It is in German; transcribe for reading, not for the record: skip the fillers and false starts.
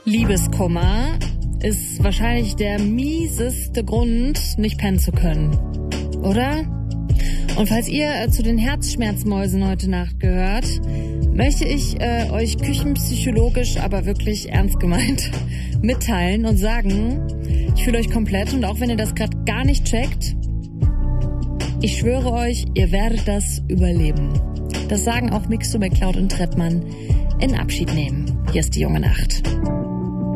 Liebeskummer ist wahrscheinlich der mieseste Grund, nicht pennen zu können. Oder? Und falls ihr zu den Herzschmerzmäusen heute Nacht gehört, möchte ich euch küchenpsychologisch, aber wirklich ernst gemeint, mitteilen und sagen, ich fühle euch komplett und auch wenn ihr das gerade gar nicht checkt, ich schwöre euch, ihr werdet das überleben. Das sagen auch Mixo, McCloud und Trettmann in Abschied nehmen. Hier ist die junge Nacht.